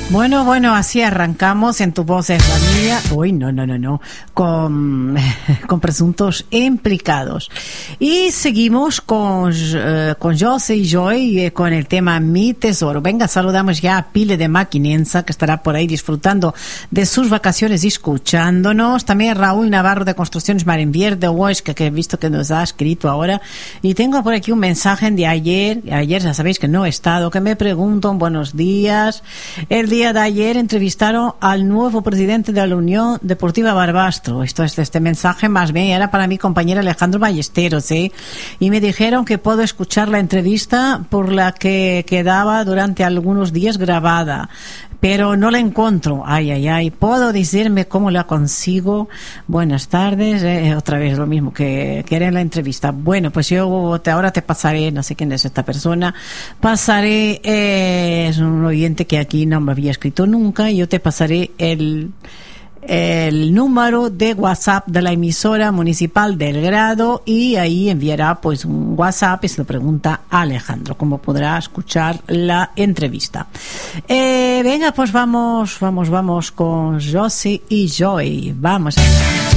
Bueno, así arrancamos en Tu Voz es la Mía. Uy, no. Con presuntos implicados. Y seguimos con José y Joy con el tema Mi Tesoro. Venga, saludamos ya a Pile de Maquinenza, que estará por ahí disfrutando de sus vacaciones y escuchándonos. También Raúl Navarro de Construcciones Marinvier de Huesca, que he visto que nos ha escrito ahora. Y tengo por aquí un mensaje de ayer ya sabéis que no he estado, que me preguntan buenos días. El día de ayer entrevistaron al nuevo presidente de la Unión Deportiva Barbastro. Este mensaje más bien era para mi compañero Alejandro Ballesteros, ¿eh? Y me dijeron que puedo escuchar la entrevista por la que quedaba durante algunos días grabada, pero no la encuentro. Ay. ¿Puedo decirme cómo la consigo? Buenas tardes. Otra vez lo mismo que era en la entrevista. Bueno, pues yo ahora te pasaré, no sé quién es esta persona, pasaré, es un oyente que aquí no me había escrito nunca, y yo te pasaré el número de WhatsApp de la emisora municipal del Grado, y ahí enviará pues un WhatsApp y se lo pregunta a Alejandro cómo podrá escuchar la entrevista. Venga, pues vamos con Josie y Joy. Vamos.